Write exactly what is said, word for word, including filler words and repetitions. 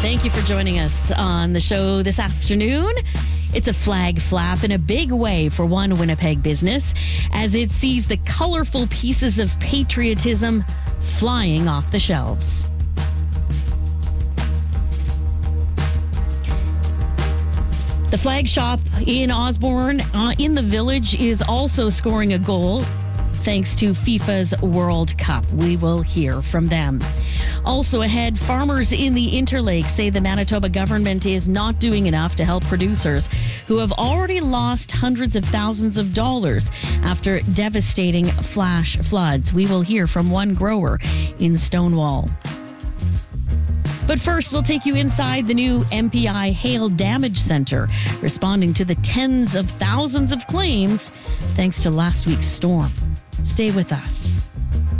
Thank you for joining us on the show this afternoon. It's a flag flap in a big way for one Winnipeg business as it sees the colorful pieces of patriotism flying off the shelves. The flag shop in Osborne, uh, in the village, is also scoring a goal thanks to FIFA's World Cup. We will hear from them. Also ahead, farmers in the Interlake say the Manitoba government is not doing enough to help producers who have already lost hundreds of thousands of dollars after devastating flash floods. We will hear from one grower in Stonewall. But first, we'll take you inside the new M P I Hail Damage Center, responding to the tens of thousands of claims thanks to last week's storm. Stay with us.